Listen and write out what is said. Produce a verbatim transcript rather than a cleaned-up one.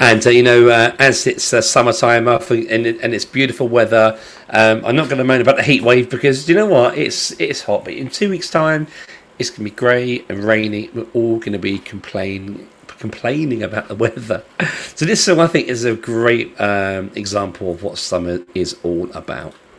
And uh, you know, uh, as it's uh, summertime up and, and, it, and it's beautiful weather, um, I'm not going to moan about the heat wave because you know what? It's it's hot, but in two weeks' time, it's going to be grey and rainy. We're all going to be complaining complaining about the weather. So this song, I think, is a great um, example of what summer is all about.